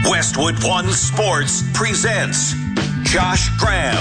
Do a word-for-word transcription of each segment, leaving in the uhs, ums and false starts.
Westwood One Sports presents Josh Graham.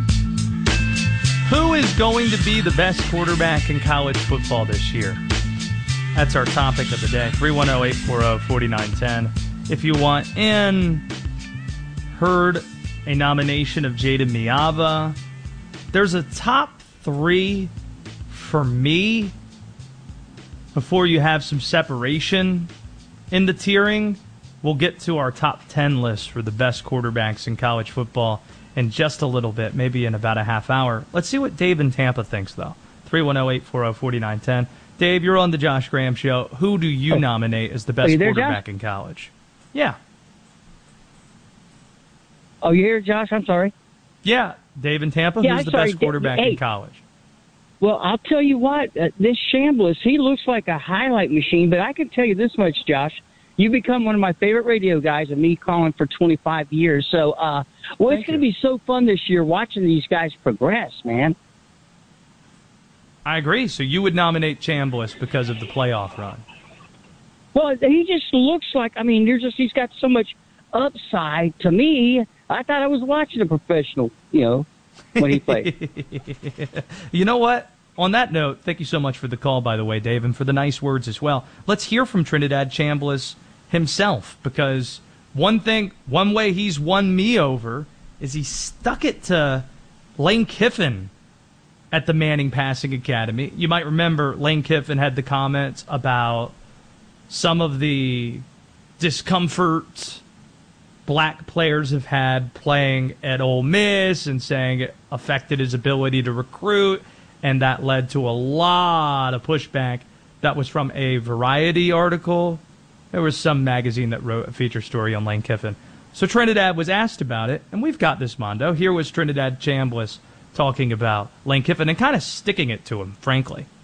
Who is going to be the best quarterback in college football this year? That's our topic of the day. three one zero, eight four zero, four nine one zero. If you want in, heard a nomination of Jada Miava. There's a top three for me before you have some separation in the tiering. We'll get to our top ten list for the best quarterbacks in college football in just a little bit, maybe in about a half hour. Let's see what Dave in Tampa thinks, though. three one zero, eight four zero, four nine one zero. Dave, you're on the Josh Graham Show. Who do you oh. nominate as the best there, quarterback Josh? in college? Yeah. Oh, you here, Josh? I'm sorry. Yeah, Dave in Tampa. Yeah, Who's I'm the sorry. best quarterback hey. in college? Well, I'll tell you what. Uh, this Chambliss, he looks like a highlight machine, but I can tell you this much, Josh. You become one of my favorite radio guys, and me calling for twenty-five years. So, uh, well, Thank it's going to be so fun this year watching these guys progress, man. I agree. So you would nominate Chambliss because of the playoff run? Well, he just looks like, I mean, there's just he's got so much upside. To me, I thought I was watching a professional, you know, when he played. You know what? On that note, thank you so much for the call, by the way, Dave, and for the nice words as well. Let's hear from Trinidad Chambliss himself, because one thing, one way he's won me over is he stuck it to Lane Kiffin at the Manning Passing Academy. You might remember Lane Kiffin had the comments about some of the discomfort black players have had playing at Ole Miss and saying it affected his ability to recruit, and that led to a lot of pushback. That was from a Variety article. There was some magazine that wrote a feature story on Lane Kiffin. So Trinidad was asked about it, and we've got this, Mondo. Here was Trinidad Chambliss talking about Lane Kiffin and kind of sticking it to him, frankly.